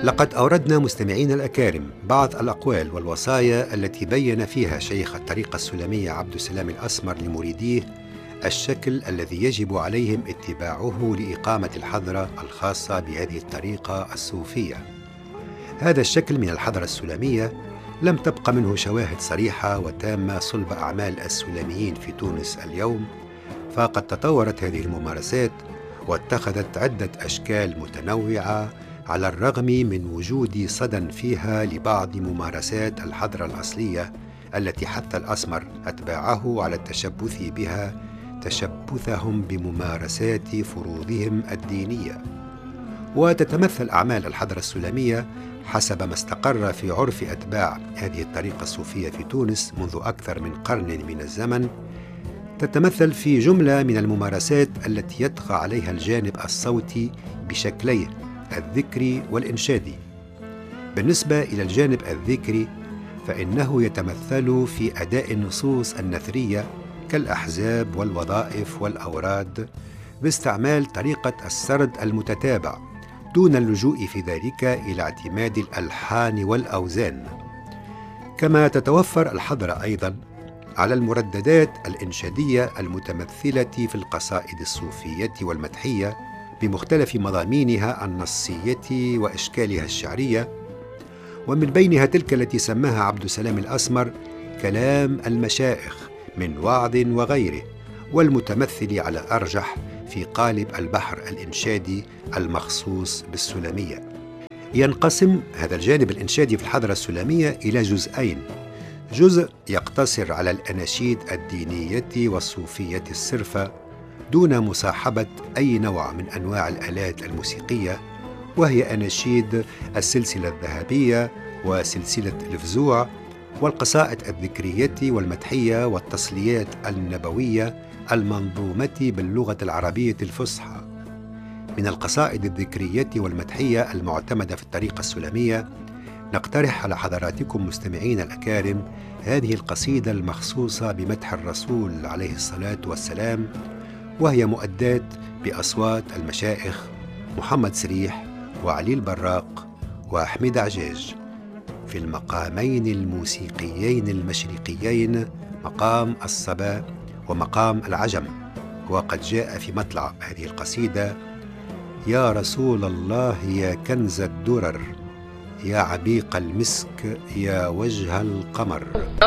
لقد أوردنا مستمعين الأكارم بعض الأقوال والوصايا التي بين فيها شيخ الطريقة السلمية عبد السلام الأسمر لمريديه الشكل الذي يجب عليهم اتباعه لإقامة الحضرة الخاصة بهذه الطريقة الصوفية. هذا الشكل من الحضرة السلمية لم تبق منه شواهد صريحة وتامة صلب أعمال السلميين في تونس اليوم، فقد تطورت هذه الممارسات واتخذت عدة أشكال متنوعة على الرغم من وجود صدى فيها لبعض ممارسات الحضرة الأصلية التي حث الأسمر أتباعه على التشبث بها تشبثهم بممارسات فروضهم الدينية. وتتمثل أعمال الحضرة السلمية حسب ما استقر في عرف أتباع هذه الطريقة الصوفية في تونس منذ أكثر من قرن من الزمن، تتمثل في جملة من الممارسات التي يطغى عليها الجانب الصوتي بشكليه الذكري والإنشادي. بالنسبة إلى الجانب الذكري فإنه يتمثل في أداء النصوص النثرية كالأحزاب والوظائف والأوراد باستعمال طريقة السرد المتتابع دون اللجوء في ذلك إلى اعتماد الألحان والأوزان. كما تتوفر الحضرة أيضا على المرددات الإنشادية المتمثلة في القصائد الصوفية والمدحية بمختلف مضامينها النصية وأشكالها الشعرية، ومن بينها تلك التي سماها عبد السلام الأسمر كلام المشائخ من وعظ وغيره، والمتمثل على الأرجح في قالب البحر الإنشادي المخصوص بالسلمية. ينقسم هذا الجانب الإنشادي في الحضرة السلمية إلى جزئين: جزء يقتصر على الأناشيد الدينية والصوفية الصرفة دون مصاحبة أي نوع من أنواع الآلات الموسيقية، وهي أناشيد السلسلة الذهبية وسلسلة الفزوع والقصائد الذكرية والمدحية والتصليات النبوية المنظومة باللغة العربية الفصحى. من القصائد الذكرية والمدحية المعتمدة في الطريقة السلمية نقترح على حضراتكم مستمعين الأكارم هذه القصيدة المخصوصة بمدح الرسول عليه الصلاة والسلام، وهي مؤداة بأصوات المشائخ محمد سريح وعلي البراق وأحمد عجاج في المقامين الموسيقيين المشرقيين، مقام الصبا ومقام العجم. وقد جاء في مطلع هذه القصيدة: يا رسول الله يا كنز الدرر، يا عبيق المسك، يا وجه القمر.